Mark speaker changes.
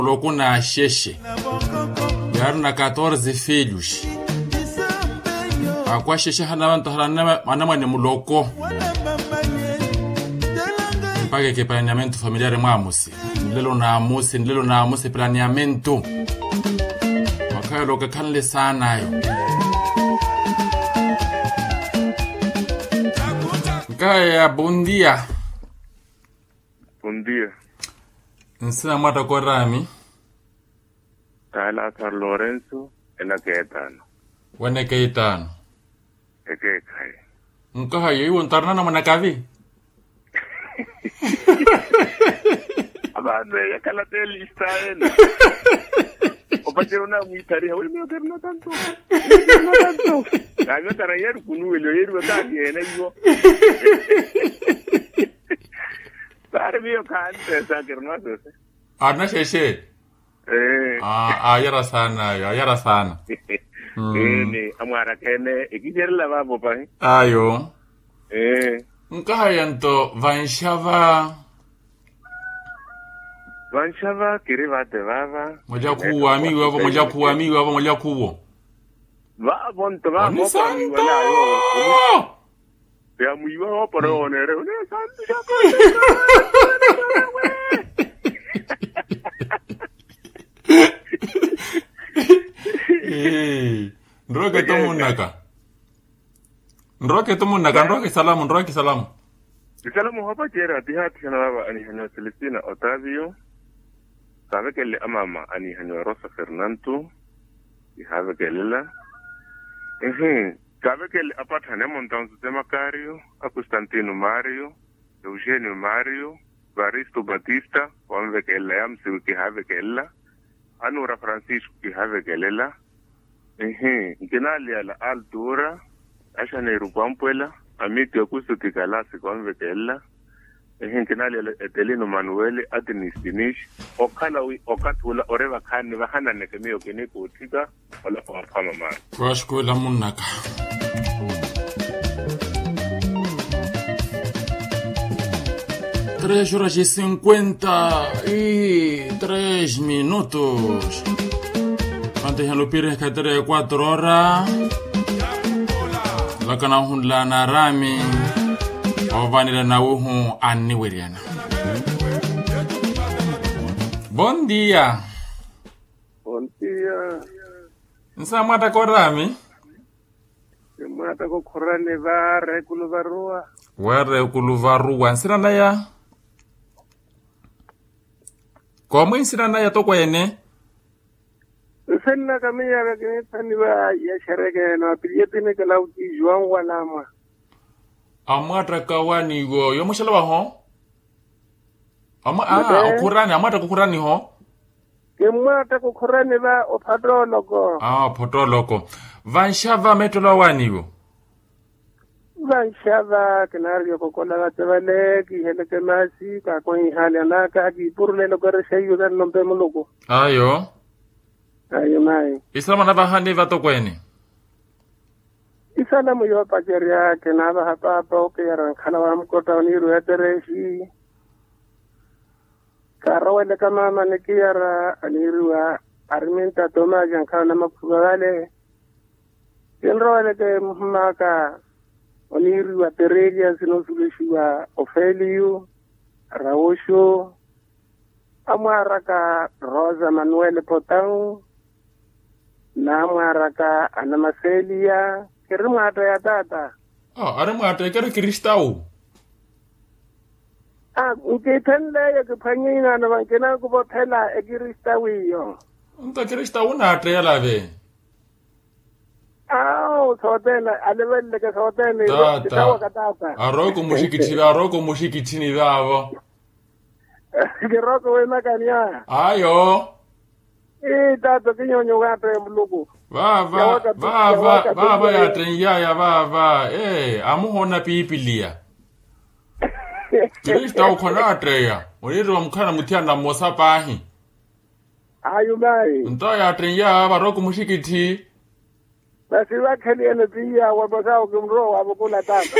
Speaker 1: Colocou na xexe. Vieram na 14 filhos. Aqua xexe hanama ne muloko. Mpaka ke planeamento familiar mwamusi. Nilelo na amusi planeamento. Makayo loka kanle sana yo. Kaya bom dia.
Speaker 2: Bom dia.
Speaker 1: Nsina mata kwa rami.
Speaker 2: Tala Car Lorenzo ena Caetano.
Speaker 1: Wane Caetano.
Speaker 2: Eke kai.
Speaker 1: Nkaha yiwo ntarnana manakavi.
Speaker 2: Abantu yakala teli estaena. Opatero na muitaria wali meu terno tanto. No tanto. Ayo tarayer kunuelo yeru tani ena yo. Tarbiyo kante sa kermaso.
Speaker 1: Arna sheshe. Ayara sana.
Speaker 2: Ni amara kene ikijeri la babo pa.
Speaker 1: Ayo. Nkaha yanto
Speaker 2: Vanshava kirivate vava.
Speaker 1: Moja kuwa amigo wavo moja kuwo.
Speaker 2: Va bonto va mo pa mi wala yo. Ya muiwa para onere ne santu jako.
Speaker 1: Nroke tomunaka, nroke salamu.
Speaker 2: Salamu hapa jera tihati sana ani hanya Celestina Otavio. Sabe que le amama ani hanya Rosa Fernando. Y sabe que lela. Sabe que le apatane montan su tema Cario, a Constantino Mario, Eugenio Mario, Baristo Batista, onve que le am se que have que ella. Anura Francisco que have que lela. Genali a la altura, Ashane Rupampuela, Amiti Augusto Tigalasi con Vetella, Genali Etelino Manuele, Adenis Dinish, Okalawi, Okatula, Oreva Kani, Vahana Nekemio Keneko Tiga, or la Pamama.
Speaker 1: Rashko la Munaka. Tres horas y 53 minutos. Antes ya lo pierdes que 4 horas. La kana hunla na rami. Ovanila na uhu aniweriana. Bom dia.
Speaker 2: Bom dia.
Speaker 1: Nsa mata kwa rami?
Speaker 2: Mata ko khorane va rekuluvarua.
Speaker 1: Wa rekuluvarua. Nsira na ya? Komo nsira na ya toko ene?
Speaker 2: Senna kamiya ke tani ba ya shareke no piliyetine ke lauti juan walama.
Speaker 1: Amata kawani go yo mushala ba ho? Amata kukurani ho?
Speaker 2: Ke mata kukurani ba o patoloko.
Speaker 1: Patoloko. Vanshava metola wani go.
Speaker 2: Vanshava kenario kokola gatebale ki hele ke masi ka ko ihale na ka ki purlelo gore seyo ga nombe moloko.
Speaker 1: Ayo mai. Isalamu na bahande va tokwene.
Speaker 2: Isalamu yo pajeria ke na ba hapa ke ran khala wa mkota ni ruetereshi. Karawele kama manekiara anirua arminta toma jan kana makugale. Kenrawele ke maka onirua terelia sino sulishiwa Ofelio Raosho amaraka Rosa Manuel Potang na amaraka Ana Macelia kerimata ya tata.
Speaker 1: Arimata kere Kristau.
Speaker 2: Ukitenda ya kupanyina na bankena kubothela ekristau yo.
Speaker 1: Unta Kristau na atrela ve.
Speaker 2: Sotela alevele ke sotela
Speaker 1: itawa katata. Aroko mushikitini vavo.
Speaker 2: Kiroko wena kania.
Speaker 1: Ayo.
Speaker 2: Tata kinyonyo gate mluku.
Speaker 1: Baba ya tenya ya baba. Amuhona pipilia. Kristau kona atreya. Oniro mkana mutiana mosa pahi.
Speaker 2: Ayo mai.
Speaker 1: Nta ya tenya baroko mushikiti.
Speaker 2: Basi wakati anatia wabasao kumroa wabukula tata.